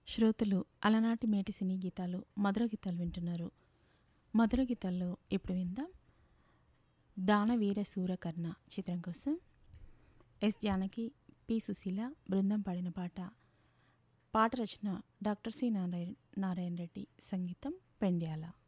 శ్రోతలు అలనాటి మేటి సినీ గీతాలు మధుర గీతాలు వింటున్నారు. మధుర గీతాల్లో ఇప్పుడు విందాం దానవీర సూరకర్ణ చిత్రం కోసం ఎస్ జానకి, పి సుశీల బృందం పాడిన పాట. పాట రచన డాక్టర్ సి నారాయణ రెడ్డి, సంగీతం పెండ్యాల.